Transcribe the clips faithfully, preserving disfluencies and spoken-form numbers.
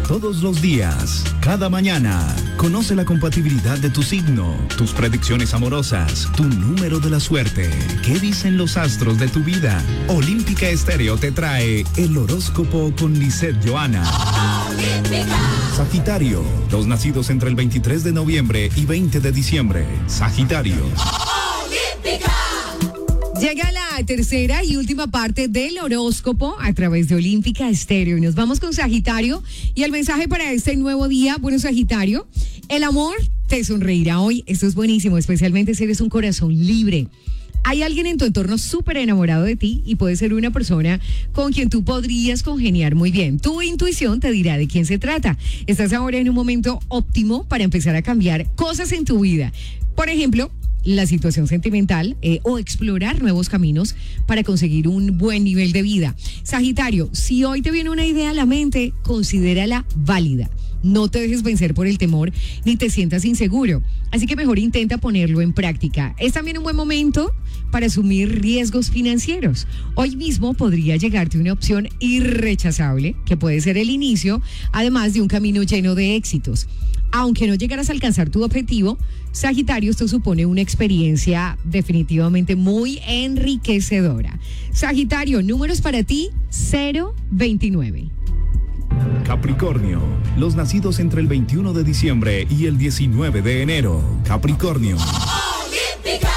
todos los días, cada mañana. Conoce la compatibilidad de tu signo, tus predicciones amorosas, tu número de la suerte. ¿Qué dicen los astros de tu vida? Olímpica Estéreo te trae el horóscopo con Lisette Johanna. Olímpica. Sagitario, los nacidos entre el veintitrés de noviembre y veinte de diciembre. Sagitario. Olímpica. Llega la tercera y última parte del horóscopo a través de Olímpica Estéreo. Y nos vamos con Sagitario y el mensaje para este nuevo día. Bueno, Sagitario, el amor te sonreirá hoy. Esto es buenísimo, especialmente si eres un corazón libre. Hay alguien en tu entorno súper enamorado de ti y puede ser una persona con quien tú podrías congeniar muy bien. Tu intuición te dirá de quién se trata. Estás ahora en un momento óptimo para empezar a cambiar cosas en tu vida. Por ejemplo, la situación sentimental eh, o explorar nuevos caminos para conseguir un buen nivel de vida. Sagitario, si hoy te viene una idea a la mente, considérala válida. No te dejes vencer por el temor ni te sientas inseguro. Así que mejor intenta ponerlo en práctica. Es también un buen momento para asumir riesgos financieros. Hoy mismo podría llegarte una opción irrechazable que puede ser el inicio, además de un camino lleno de éxitos. Aunque no llegaras a alcanzar tu objetivo, Sagitario, esto supone una experiencia definitivamente muy enriquecedora. Sagitario, números para ti, cero veintinueve. Capricornio, los nacidos entre el veintiuno de diciembre y el diecinueve de enero. Capricornio. Olímpica.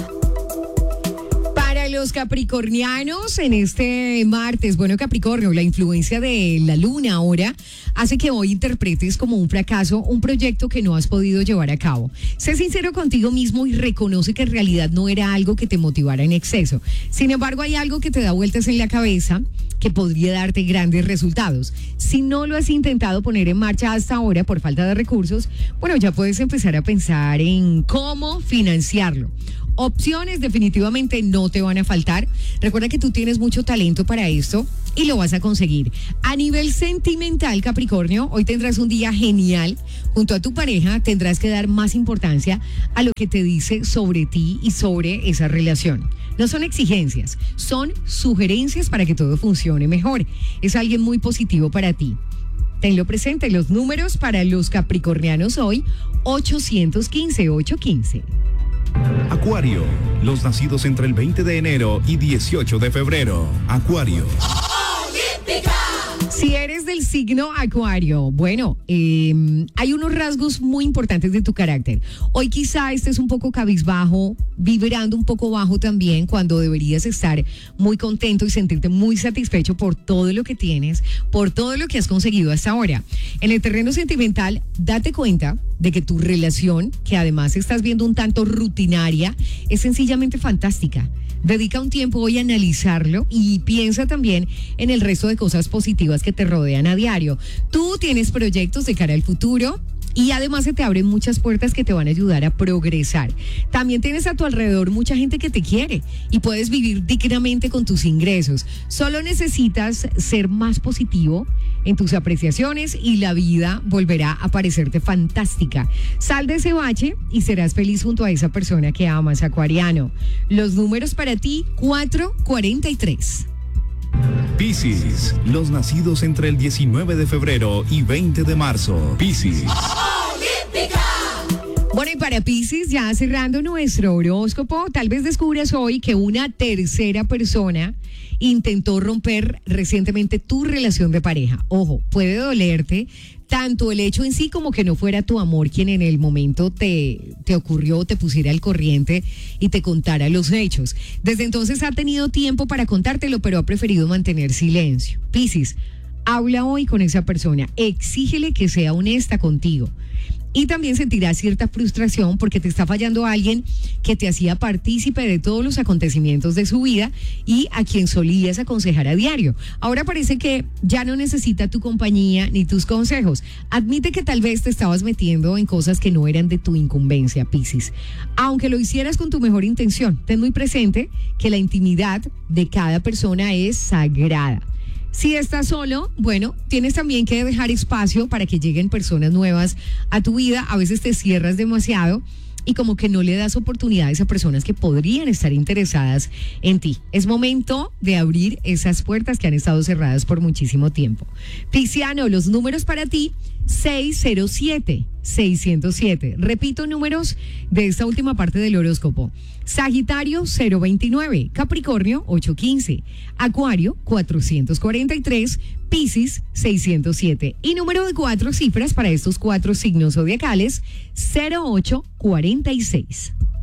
Para los capricornianos en este martes, bueno, Capricornio, la influencia de la luna ahora hace que hoy interpretes como un fracaso un proyecto que no has podido llevar a cabo. Sé sincero contigo mismo y reconoce que en realidad no era algo que te motivara en exceso. Sin embargo, hay algo que te da vueltas en la cabeza que podría darte grandes resultados. Si no lo has intentado poner en marcha hasta ahora por falta de recursos, bueno, ya puedes empezar a pensar en cómo financiarlo. Opciones definitivamente no te van a faltar. Recuerda que tú tienes mucho talento para esto y lo vas a conseguir. A nivel sentimental, Capricornio, hoy tendrás un día genial. Junto a tu pareja tendrás que dar más importancia a lo que te dice sobre ti y sobre esa relación. No son exigencias, son sugerencias para que todo funcione mejor. Es alguien muy positivo para ti. Tenlo presente, los números para los capricornianos hoy, ochocientos quince, ochocientos quince. Acuario, los nacidos entre el veinte de enero y dieciocho de febrero. Acuario. Olímpica. Si eres del signo Acuario, bueno, eh, hay unos rasgos muy importantes de tu carácter. Hoy quizá estés un poco cabizbajo, vibrando un poco bajo también, cuando deberías estar muy contento y sentirte muy satisfecho por todo lo que tienes, por todo lo que has conseguido hasta ahora. En el terreno sentimental, date cuenta de que tu relación, que además estás viendo un tanto rutinaria, es sencillamente fantástica. Dedica un tiempo hoy a analizarlo y piensa también en el resto de cosas positivas que te rodean a diario. Tú tienes proyectos de cara al futuro y además se te abren muchas puertas que te van a ayudar a progresar. También tienes a tu alrededor mucha gente que te quiere y puedes vivir dignamente con tus ingresos. Solo necesitas ser más positivo en tus apreciaciones y la vida volverá a parecerte fantástica. Sal de ese bache y serás feliz junto a esa persona que amas, acuariano. Los números para ti, cuatro cuarenta y tres. Piscis, los nacidos entre el diecinueve de febrero y veinte de marzo. Piscis. Olímpica. Bueno, y para Piscis, ya cerrando nuestro horóscopo, tal vez descubras hoy que una tercera persona intentó romper recientemente tu relación de pareja. Ojo, puede dolerte tanto el hecho en sí como que no fuera tu amor quien en el momento te, te ocurrió, te pusiera al corriente y te contara los hechos. Desde entonces ha tenido tiempo para contártelo, pero ha preferido mantener silencio. Piscis, habla hoy con esa persona, exígele que sea honesta contigo. Y también sentirás cierta frustración porque te está fallando alguien que te hacía partícipe de todos los acontecimientos de su vida y a quien solías aconsejar a diario. Ahora parece que ya no necesita tu compañía ni tus consejos. Admite que tal vez te estabas metiendo en cosas que no eran de tu incumbencia, Piscis. Aunque lo hicieras con tu mejor intención, ten muy presente que la intimidad de cada persona es sagrada. Si estás solo, bueno, tienes también que dejar espacio para que lleguen personas nuevas a tu vida. A veces te cierras demasiado y como que no le das oportunidades a personas que podrían estar interesadas en ti. Es momento de abrir esas puertas que han estado cerradas por muchísimo tiempo. Pisciano, los números para ti: seis cero siete, seiscientos siete. Repito números de esta última parte del horóscopo. Sagitario cero veintinueve, Capricornio ocho quince, Acuario cuatrocientos cuarenta y tres, Piscis seiscientos siete. Y número de cuatro cifras para estos cuatro signos zodiacales: cero ocho cuarenta y seis.